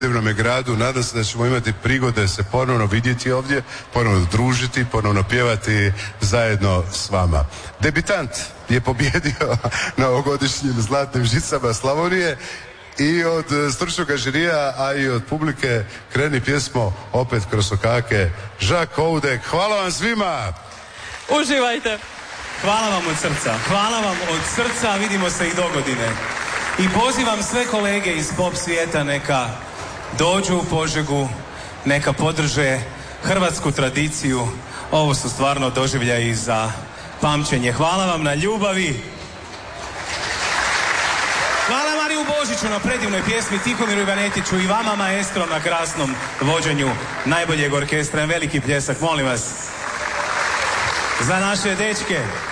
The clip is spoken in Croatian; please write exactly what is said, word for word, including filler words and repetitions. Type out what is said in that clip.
predivnome gradu. Nadam se da ćemo imati prigode se ponovno vidjeti ovdje, ponovno družiti, ponovno pjevati zajedno s vama. Debitant je pobjedio na ovogodišnjim Zlatnim žicama Slavonije i od stručnog žirija, a i od publike kreni pjesmo opet kroz okake Žak Oudek. Hvala vam svima! Uživajte! Hvala vam od srca, hvala vam od srca, vidimo se i dogodine. I pozivam sve kolege iz pop svijeta neka dođu u Požegu, neka podrže hrvatsku tradiciju. Ovo su stvarno doživljaji za pamćenje. Hvala vam na ljubavi. Hvala Mariju Božiću na predivnoj pjesmi, Tihomiru Ivanetiću i vama maestro na krasnom vođenju najboljeg orkestra. Veliki pljesak, molim vas, za naše dečke.